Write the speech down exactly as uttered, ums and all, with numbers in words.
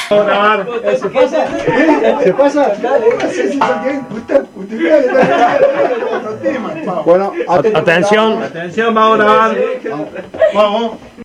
Vamos a grabar. ¿Se pasa? ¿Se pasa? Bueno, Atención, atención, vamos a grabar. Vamos.